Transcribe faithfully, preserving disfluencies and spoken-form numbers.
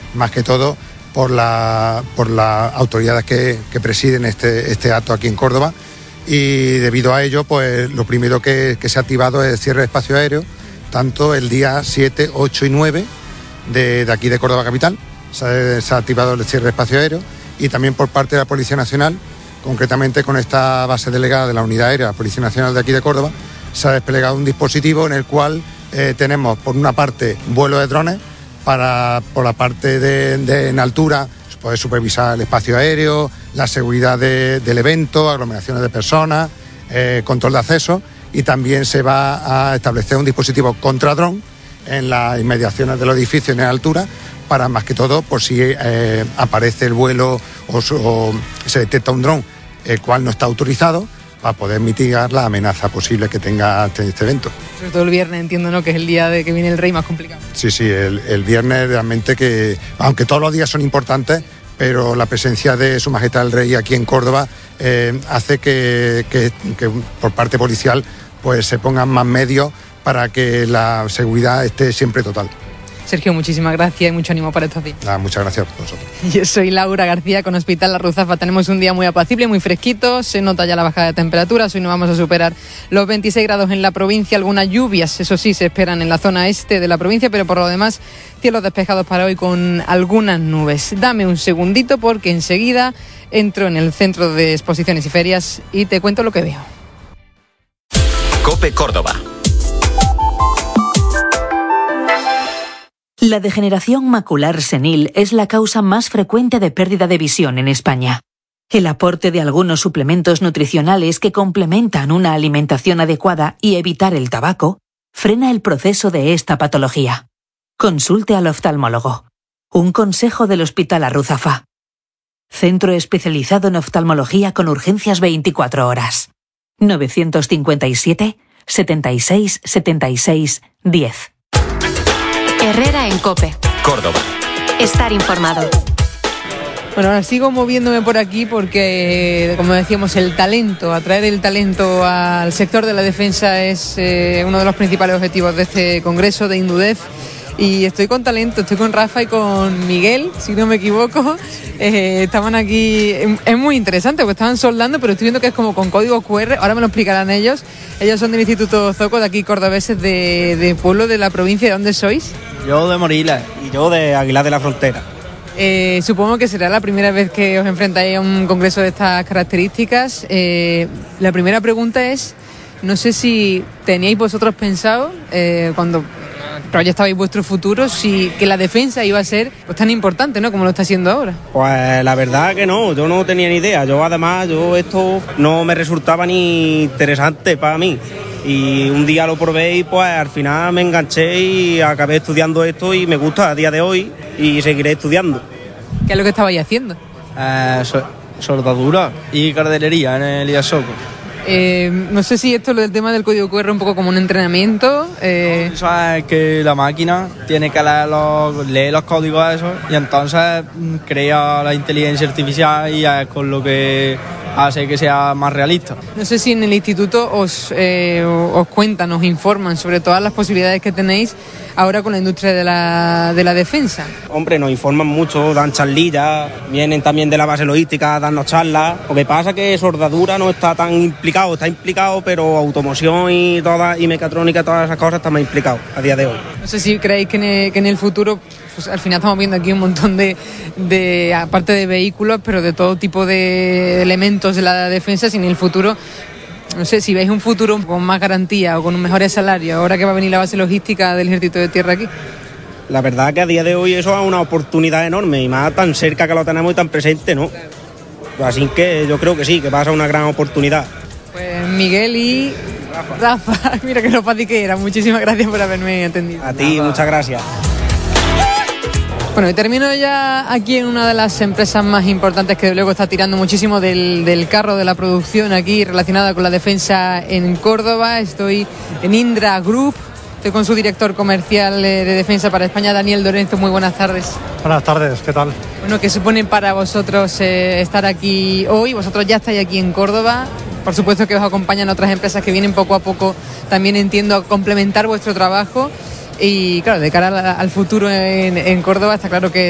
más que todo por, la, por las autoridades que, que presiden este, este acto aquí en Córdoba, y debido a ello, pues lo primero que, que se ha activado es el cierre de espacio aéreo, tanto el día siete, ocho y nueve de, de aquí de Córdoba capital, se ha, se ha activado el cierre de espacio aéreo, y también por parte de la Policía Nacional, concretamente con esta base delegada de la Unidad Aérea, la Policía Nacional de aquí de Córdoba, se ha desplegado un dispositivo en el cual eh, tenemos por una parte vuelo de drones, para por la parte de, de en altura poder supervisar el espacio aéreo, la seguridad de, del evento, aglomeraciones de personas, eh, control de acceso, y también se va a establecer un dispositivo contra dron en las inmediaciones de los edificios en altura, para más que todo por si eh, aparece el vuelo o, o se detecta un dron el cual no está autorizado, para poder mitigar la amenaza posible que tenga este, este evento. Sobre todo el viernes, entiendo, ¿no?, que es el día de que viene el Rey más complicado. Sí, sí, el, el viernes realmente que, aunque todos los días son importantes, pero la presencia de Su Majestad el Rey aquí en Córdoba eh, hace que, que, que por parte policial pues se pongan más medios para que la seguridad esté siempre total. Sergio, muchísimas gracias y mucho ánimo para estos días. Ah, muchas gracias por vosotros. Yo soy Laura García con Hospital La Ruzafa. Tenemos un día muy apacible, muy fresquito, se nota ya la bajada de temperaturas. Hoy no vamos a superar los veintiséis grados en la provincia. Algunas lluvias, eso sí, se esperan en la zona este de la provincia, pero por lo demás, cielos despejados para hoy con algunas nubes. Dame un segundito porque enseguida entro en el Centro de Exposiciones y Ferias y te cuento lo que veo. COPE Córdoba. La degeneración macular senil es la causa más frecuente de pérdida de visión en España. El aporte de algunos suplementos nutricionales que complementan una alimentación adecuada y evitar el tabaco frena el proceso de esta patología. Consulte al oftalmólogo. Un consejo del Hospital La Ruzafa. Centro especializado en oftalmología con urgencias veinticuatro horas. novecientos cincuenta y siete, setenta y seis, setenta y seis, diez. Herrera en COPE. Córdoba. Estar informado. Bueno, ahora sigo moviéndome por aquí porque, como decíamos, el talento, atraer el talento al sector de la defensa es eh, uno de los principales objetivos de este congreso de Indudef. Y estoy con talento, estoy con Rafa y con Miguel, si no me equivoco. Eh, estaban aquí, es muy interesante porque estaban soldando, pero estoy viendo que es como con código cu erre, ahora me lo explicarán ellos. Ellos son del Instituto Zoco, de aquí cordobeses, de, de pueblo de la provincia. ¿De dónde sois? Yo de Moriles y yo de Aguilar de la Frontera. Eh, supongo que será la primera vez que os enfrentáis a un congreso de estas características. Eh, la primera pregunta es, no sé si teníais vosotros pensado, eh, cuando proyectabais vuestro futuro, si que la defensa iba a ser pues tan importante, ¿no?, como lo está siendo ahora. Pues la verdad que no, yo no tenía ni idea. Yo además, yo esto no me resultaba ni interesante para mí. Y un día lo probé y pues al final me enganché y acabé estudiando esto y me gusta a día de hoy y seguiré estudiando. ¿Qué es lo que estabais haciendo? Eh, so- soldadura y cardelería en el I A S O C. Eh, no sé si esto, lo del tema del código cu erre, es un poco como un entrenamiento. Eh... Sabes que la máquina tiene que leer los, leer los códigos esos y entonces crea la inteligencia artificial y es con lo que hace que sea más realista. No sé si en el instituto os, eh, os cuentan, os informan sobre todas las posibilidades que tenéis ahora con la industria de la, de la defensa. Hombre, nos informan mucho, dan charlillas, vienen también de la base logística a darnos charlas. Lo que pasa es que soldadura no está tan implicado, está implicado, pero automoción y toda, y mecatrónica, todas esas cosas están más implicados a día de hoy. No sé si creéis que en el, que en el futuro, pues al final estamos viendo aquí un montón de, de, aparte de vehículos, pero de todo tipo de elementos de la defensa, si en el futuro, no sé, si veis un futuro con más garantía o con un mejores salarios, ahora que va a venir la base logística del Ejército de Tierra aquí. La verdad que a día de hoy eso es una oportunidad enorme y más tan cerca que lo tenemos y tan presente, ¿no? Así que yo creo que sí, que va a ser una gran oportunidad. Pues Miguel y Rafa, Rafa mira que lo fácil que era. Muchísimas gracias por haberme atendido. A ti, muchas gracias. Bueno, y termino ya aquí en una de las empresas más importantes que luego está tirando muchísimo del, del carro de la producción aquí relacionada con la defensa en Córdoba. Estoy en Indra Group, estoy con su director comercial de defensa para España, Daniel Lorenzo. Muy buenas tardes. Buenas tardes, ¿qué tal? Bueno, ¿qué supone para vosotros eh, estar aquí hoy? Vosotros ya estáis aquí en Córdoba. Por supuesto que os acompañan otras empresas que vienen poco a poco, también entiendo, a complementar vuestro trabajo. Y claro, de cara al futuro en, en Córdoba está claro que